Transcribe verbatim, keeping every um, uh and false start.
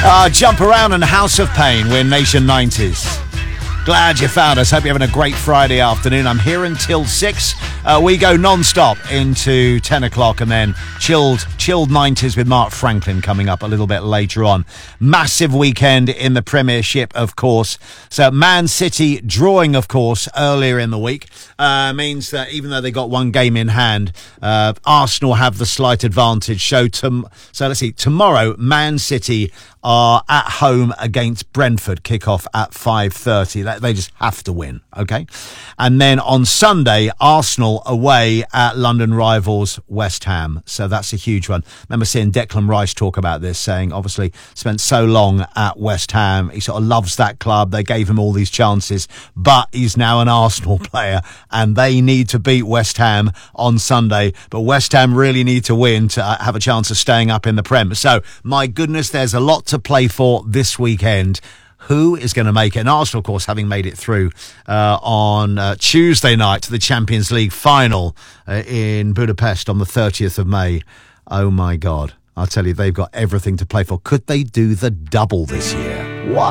Uh, Jump Around and House of Pain, we're Nation nineties. Glad you found us. Hope you're having a great Friday afternoon. I'm here until six. Uh, we go non-stop into ten o'clock and then chilled chilled nineties with Mark Franklin coming up a little bit later on. Massive weekend in the Premiership, of course. So Man City drawing, of course, earlier in the week uh, means that even though they got one game in hand, uh, Arsenal have the slight advantage. So, tom- so let's see. Tomorrow, Man City are at home against Brentford. Kick-off at five thirty. They just have to win, okay? And then on Sunday, Arsenal away at London rivals West Ham. So that's a huge one. Remember seeing Declan Rice talk about this, saying obviously spent so long at West Ham. He sort of loves that club. They gave him all these chances, but he's now an Arsenal player and they need to beat West Ham on Sunday. But West Ham really need to win to have a chance of staying up in the Prem. So my goodness, there's a lot to play for this weekend. Who is going to make it? And Arsenal, of course, having made it through uh, on uh, Tuesday night to the Champions League final uh, in Budapest on the thirtieth of May. Oh, my God. I'll tell you, they've got everything to play for. Could they do the double this year? What?